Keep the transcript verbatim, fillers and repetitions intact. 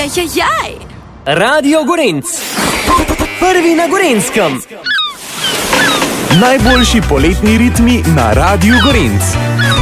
Ajajajaj! Radio Gorenc, prvi na Gorenjskem. Najboljši poletni ritmi na Radiu Gorenc.